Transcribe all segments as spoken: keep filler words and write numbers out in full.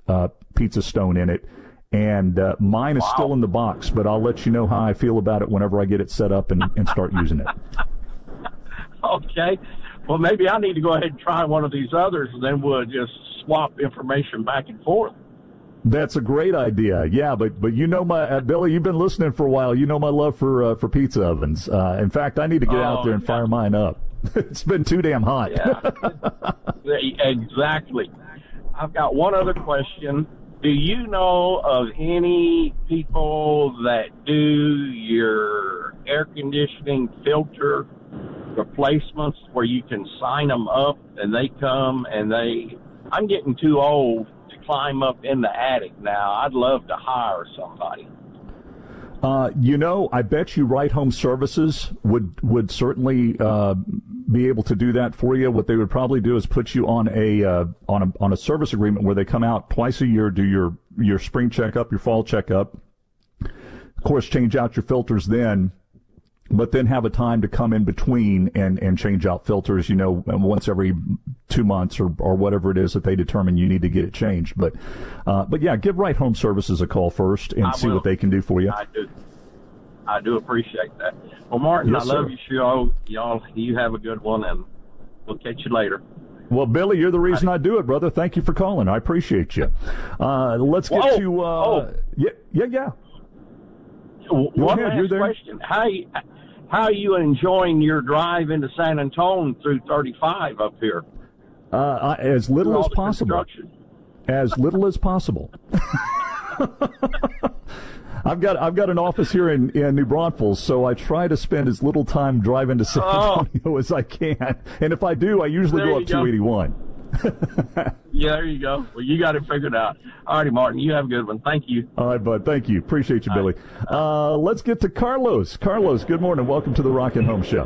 uh, pizza stone in it. And uh, mine is Wow. still in the box, but I'll let you know how I feel about it whenever I get it set up and, and start using it. Okay. Well, maybe I need to go ahead and try one of these others, and then we'll just swap information back and forth. That's a great idea. Yeah, but but you know my uh, Billy, you've been listening for a while. You know my love for uh, for pizza ovens. Uh, in fact, I need to get Oh, out there and yeah. fire mine up. It's been too damn hot. Yeah, exactly. I've got one other question. Do you know of any people that do your air conditioning filter replacements where you can sign them up and they come and they, I'm getting too old to climb up in the attic now. I'd love to hire somebody. Uh, you know, I bet you Right Home Services would would certainly uh, be able to do that for you. What they would probably do is put you on a uh, on a on a service agreement where they come out twice a year, do your your spring checkup, your fall checkup. Of course, change out your filters then, but then have a time to come in between and, and change out filters, you know, once every two months or, or whatever it is that they determine you need to get it changed. But, uh, but yeah, give Right Home Services a call first and I see will. what they can do for you. I do. I do appreciate that. Well, Martin, Yes, I love sir. your show. Y'all, you have a good one, and we'll catch you later. Well, Billy, you're the reason I do it, brother. Thank you for calling. I appreciate you. Uh, let's get Whoa. to, uh, Oh. yeah, yeah, yeah. One ahead, you're last there. question. How you, how are you enjoying your drive into San Antonio through thirty-five up here? Uh, I, as Through little all as the possible. construction? As little as possible. I've got I've got an office here in, in New Braunfels, so I try to spend as little time driving to San Oh. Antonio as I can. And if I do, I usually There go you up go. two eighty-one. Yeah, there you go. Well, you got it figured out. All righty, Martin, you have a good one. Thank you. All right, bud. Thank you. Appreciate you, Billy. Uh, let's get to Carlos. Carlos, good morning. Welcome to the Rockin' Home Show.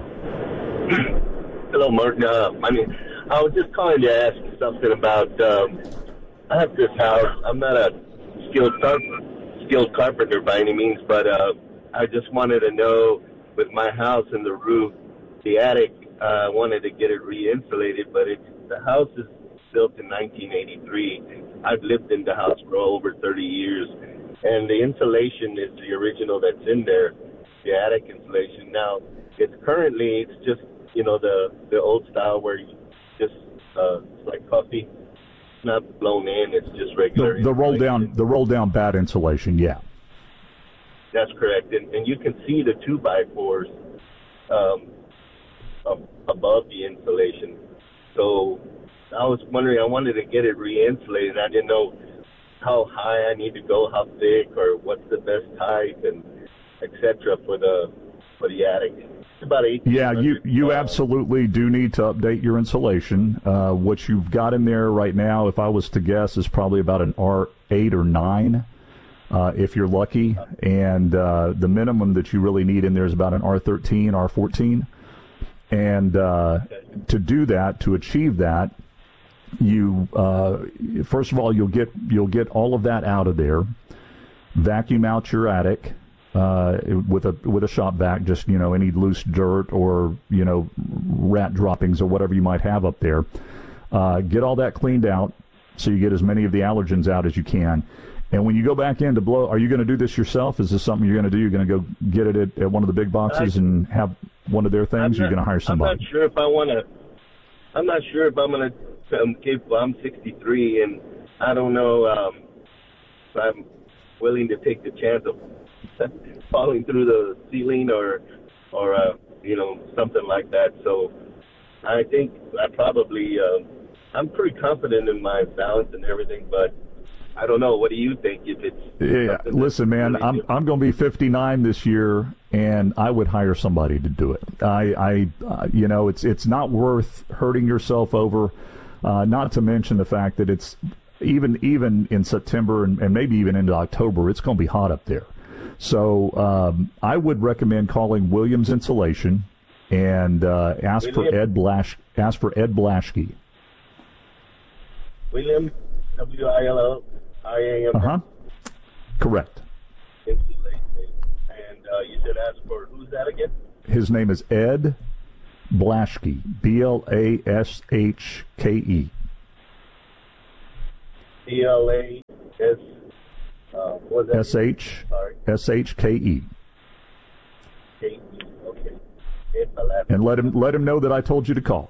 Hello, Martin. Uh, I mean, I was just calling to ask something about. Um, I have this house. I'm not a skilled carpenter, skilled carpenter by any means, but uh, I just wanted to know with my house and the roof, the attic. Uh, I wanted to get it re-insulated, but it's the house is built in nineteen eighty-three. I've lived in the house for over thirty years, and the insulation is the original that's in there, the attic insulation. Now, it's currently it's just you know the the old style where you just uh, it's like puffy, it's not blown in, it's just regular. The, the roll down insulation. the roll down bat insulation, yeah. That's correct, and, and you can see the two by fours um, ab- above the insulation. So I was wondering, I wanted to get it re-insulated. I didn't know how high I need to go, how thick, or what's the best height, and et cetera for the for the attic. It's about eighteen. Yeah, you you uh, absolutely do need to update your insulation. Uh, what you've got in there right now, if I was to guess, is probably about an R eight or nine, uh, if you're lucky. And uh, the minimum that you really need in there is about an R thirteen, R fourteen. And uh, to do that, to achieve that, you uh, first of all you'll get you'll get all of that out of there. Vacuum out your attic. Uh, with a with a shop vac, just you know any loose dirt or you know rat droppings or whatever you might have up there. Uh, get all that cleaned out so you get as many of the allergens out as you can. And when you go back in to blow, are you going to do this yourself? Is this something you're going to do? You're going to go get it at, at one of the big boxes I, and have one of their things? Or you're going to hire somebody? I'm not sure if I want to. I'm not sure if I'm going to um, give. I'm sixty-three, and I don't know um, if I'm willing to take the chance of falling through the ceiling or, or uh, you know, something like that. So I think I probably. Uh, I'm pretty confident in my balance and everything, but I don't know. What do you think? If it's yeah, listen, man, really I'm different? I'm going to be fifty-nine this year, and I would hire somebody to do it. I, I uh, you know, it's it's not worth hurting yourself over. Uh, not to mention the fact that it's even even in September and, and maybe even into October, it's going to be hot up there. So um, I would recommend calling Williams Insulation and uh, ask for William? Ed Blash. Ask for Ed Blaschke. William, W I L L I A M. Uh huh. Correct. Insulation. And uh, you said ask for who's that again? His name is Ed Blaschke, B L A S H K E. B L A S, uh, what was that? S H, Sorry. S H K E. K E, okay. Ed Velasquez. And let him let him know that I told you to call.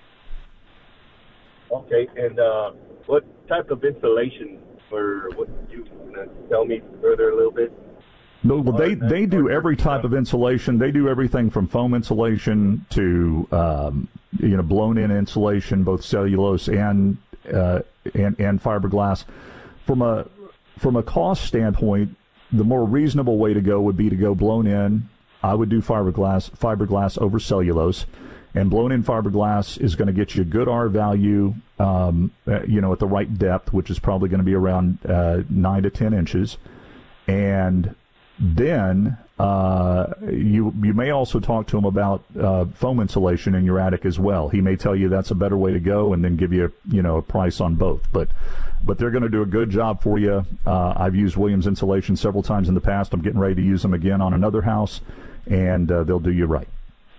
Okay, and uh, what type of insulation, or what you gonna tell me further a little bit? No, well, they, they do every type of insulation. They do everything from foam insulation to um, you know blown-in insulation, both cellulose and uh, and and fiberglass. From a from a cost standpoint, the more reasonable way to go would be to go blown-in. I would do fiberglass fiberglass over cellulose, and blown-in fiberglass is going to get you a good R value, um, uh, you know, at the right depth, which is probably going to be around uh, nine to ten inches, and then uh, you you may also talk to him about uh, foam insulation in your attic as well. He may tell you that's a better way to go, and then give you a, you know a price on both. But but they're going to do a good job for you. Uh, I've used Williams Insulation several times in the past. I'm getting ready to use them again on another house, and uh, they'll do you right.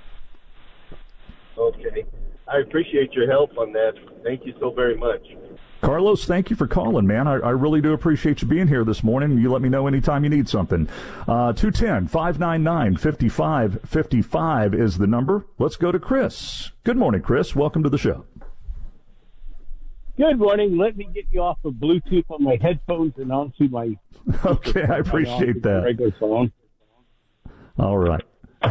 Okay, I appreciate your help on that. Thank you so very much. Carlos, thank you for calling, man. I, I really do appreciate you being here this morning. You let me know anytime you need something. Uh, two one zero, five nine nine, five five five five is the number. Let's go to Chris. Good morning, Chris. Welcome to the show. Good morning. Let me get you off of Bluetooth on my headphones and onto my... Okay, I appreciate that. Regular phone. All right.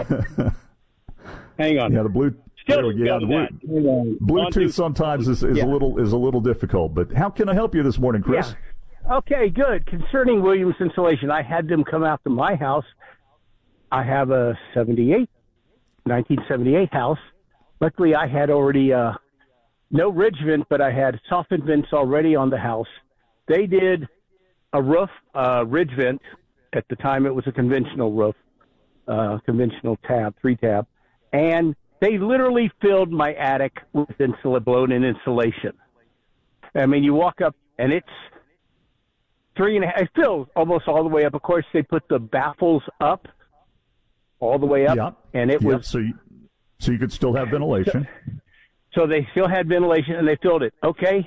Hang on. Yeah, the Bluetooth... Still yeah, the Bluetooth, Bluetooth sometimes is, is yeah. a little is a little difficult, but how can I help you this morning, Chris? Yeah. Okay, good. Concerning Williams Insulation, I had them come out to my house. I have a seventy-eight, nineteen seventy-eight house. Luckily, I had already uh, no ridge vent, but I had soffit vents already on the house. They did a roof, uh, ridge vent. At the time, it was a conventional roof, uh, conventional tab, three tab, and they literally filled my attic with insul- blown-in insulation. I mean, you walk up, and it's three and a half. It fills almost all the way up. Of course, they put the baffles up, all the way up, Yep. and it Yep. was so you, so you could still have ventilation. So they still had ventilation, and they filled it. Okay,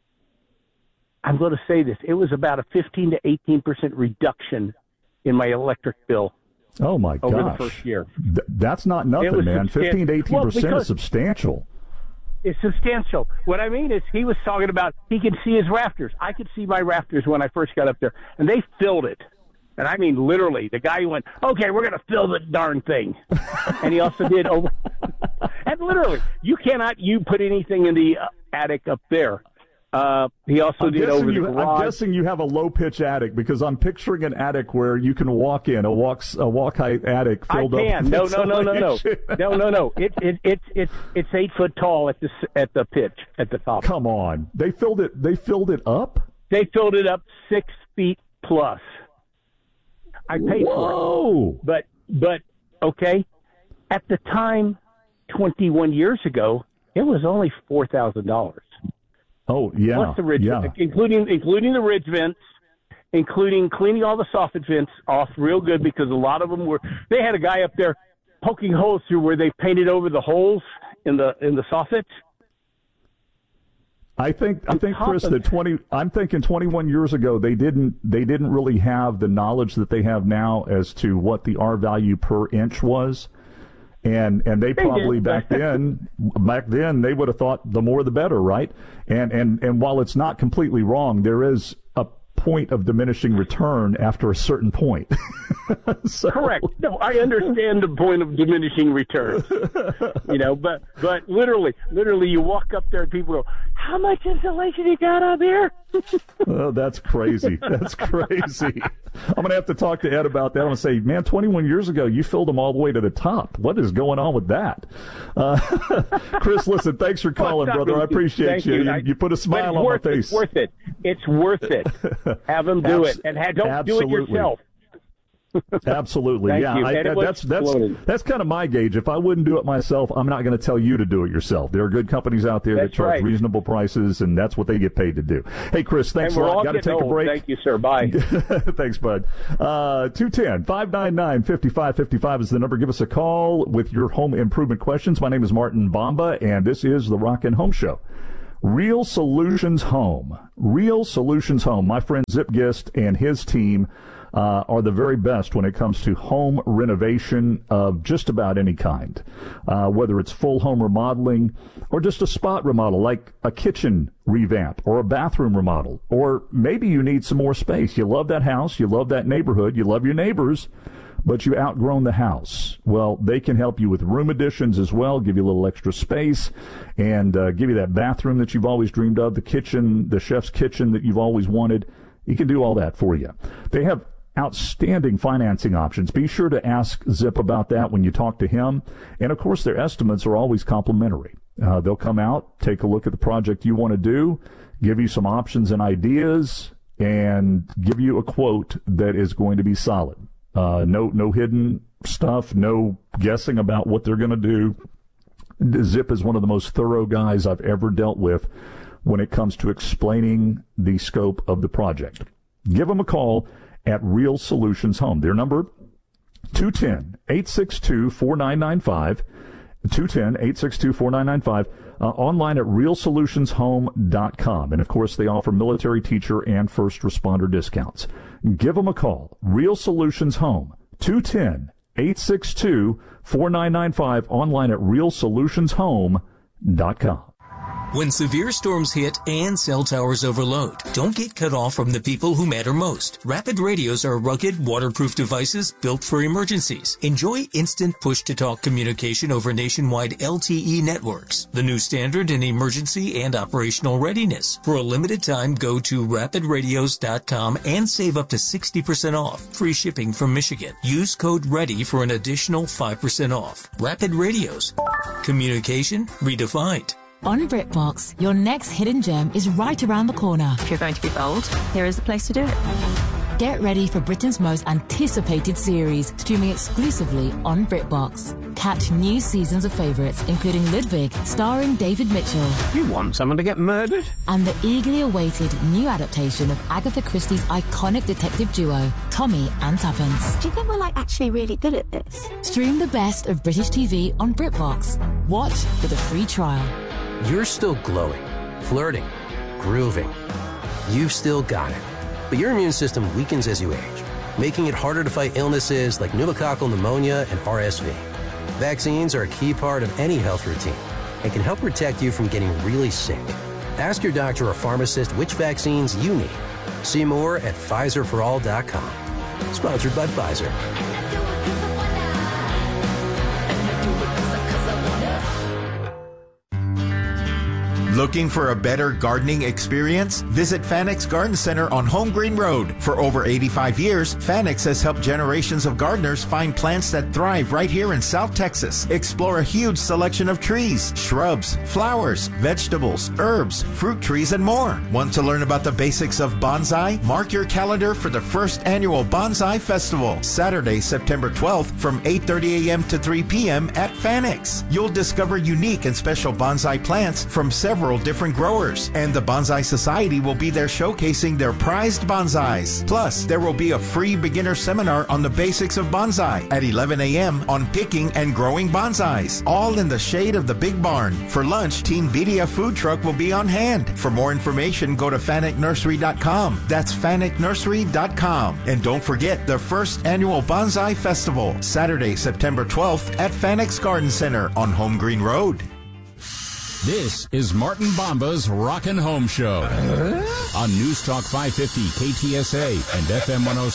I'm going to say this: it was about a fifteen to eighteen percent reduction in my electric bill. Oh, my gosh. Over the first year. Th- that's not nothing, man. fifteen to eighteen percent well, is substantial. It's substantial. What I mean is he was talking about he could see his rafters. I could see my rafters when I first got up there, and they filled it. And I mean literally. The guy went, okay, we're going to fill the darn thing. And he also did over. And literally, you cannot you put anything in the uh, attic up there. Uh, he also I'm did over you, the garage. I'm guessing you have a low-pitch attic because I'm picturing an attic where you can walk in, a walk a walk-height attic filled I can. up with No, no, no, no, no, no, no, no. It, it, it, it's it's eight foot tall at the at the pitch at the top. Come on, they filled it. They filled it up. They filled it up six feet plus. I paid Whoa. for it. But but okay, at the time, twenty-one years ago, it was only four thousand dollars. Oh yeah, Plus the ridge, yeah. including including the ridge vents, including cleaning all the soffit vents off real good because a lot of them were. They had a guy up there poking holes through where they painted over the holes in the in the soffits. I think I think Chris of that twenty. I'm thinking twenty-one years ago they didn't they didn't really have the knowledge that they have now as to what the R value per inch was. And and they probably back then back then they would have thought the more the better, right? And and and while it's not completely wrong, there is a point of diminishing return after a certain point. So, correct. No, I understand the point of diminishing returns. You know, but but literally, literally, you walk up there and people go, "How much insulation you got up here?" Oh, that's crazy. That's crazy. I'm going to have to talk to Ed about that. I'm going to say, man, twenty-one years ago, you filled them all the way to the top. What is going on with that? Uh, Chris, listen, thanks for calling, brother. Really, I appreciate thank you. You. You, I, you put a smile on worth, my face. It's worth it. It's worth it. Have them do Abs- it, and have, don't absolutely. do it yourself. Absolutely, Thank yeah. you. I, And it was that's that's exploding. that's kind of my gauge. If I wouldn't do it myself, I'm not going to tell you to do it yourself. There are good companies out there That's that charge right. reasonable prices, and that's what they get paid to do. Hey, Chris, thanks And a we're lot. all Got to getting take a old. break. Thank you, sir. Bye. Thanks, bud. Uh, two one zero, five nine nine, five five five five is the number. Give us a call with your home improvement questions. My name is Martin Bomba, and this is the Rockin' Home Show. Real Solutions Home. Real Solutions Home. My friend Zip Gist and his team uh, are the very best when it comes to home renovation of just about any kind, uh, whether it's full home remodeling or just a spot remodel like a kitchen revamp or a bathroom remodel, or maybe you need some more space. You love that house, you love that neighborhood, you love your neighbors, but you've outgrown the house. Well, they can help you with room additions as well, give you a little extra space, and uh, give you that bathroom that you've always dreamed of, the kitchen, the chef's kitchen that you've always wanted. He can do all that for you. They have outstanding financing options. Be sure to ask Zip about that when you talk to him. And, of course, their estimates are always complimentary. Uh, they'll come out, take a look at the project you want to do, give you some options and ideas, and give you a quote that is going to be solid. Uh, no, no hidden stuff, no guessing about what they're going to do. Zip is one of the most thorough guys I've ever dealt with when it comes to explaining the scope of the project. Give them a call at Real Solutions Home. Their number, two one zero, eight six two, four nine nine five, two one zero, eight six two, four nine nine five, uh, online at real solutions home dot com. And, of course, they offer military, teacher, and first responder discounts. Give them a call. Real Solutions Home, two one zero, eight six two, four nine nine five, online at real solutions home dot com. When severe storms hit and cell towers overload, don't get cut off from the people who matter most. Rapid radios are rugged, waterproof devices built for emergencies. Enjoy instant push-to-talk communication over nationwide L T E networks, the new standard in emergency and operational readiness. For a limited time, go to rapid radios dot com and save up to sixty percent off. Free shipping from Michigan. Use code READY for an additional five percent off. Rapid Radios. Communication redefined. On BritBox, your next hidden gem is right around the corner. If you're going to be bold, here is the place to do it. Get ready for Britain's most anticipated series, streaming exclusively on BritBox. Catch new seasons of favourites, including Ludwig, starring David Mitchell. You want someone to get murdered? And the eagerly awaited new adaptation of Agatha Christie's iconic detective duo, Tommy and Tuppence. Do you think we're, like, actually really good at this? Stream the best of British T V on BritBox. Watch with a free trial. You're still glowing, flirting, grooving. You've still got it. But your immune system weakens as you age, making it harder to fight illnesses like pneumococcal pneumonia and R S V. Vaccines are a key part of any health routine and can help protect you from getting really sick. Ask your doctor or pharmacist which vaccines you need. See more at Pfizer for all dot com. Sponsored by Pfizer. Looking for a better gardening experience? Visit Fanex Garden Center on Home Green Road. For over eighty-five years, Fanex has helped generations of gardeners find plants that thrive right here in South Texas. Explore a huge selection of trees, shrubs, flowers, vegetables, herbs, fruit trees, and more. Want to learn about the basics of bonsai? Mark your calendar for the first annual Bonsai Festival, Saturday, September twelfth from eight thirty a.m. to three p.m. at Fanex. You'll discover unique and special bonsai plants from several different growers, and the Bonsai Society will be there showcasing their prized bonsais. Plus, there will be a free beginner seminar on the basics of bonsai at eleven a.m. on picking and growing bonsais, all in the shade of the Big Barn. For lunch, Team Vidia food truck will be on hand. For more information, go to fanek nursery dot com. That's fanek nursery dot com. And don't forget the first annual Bonsai Festival, Saturday, September twelfth at Fanex Garden Center on Home Green Road. This is Martin Bomba's Rockin' Home Show on News Talk five fifty K T S A and F M one oh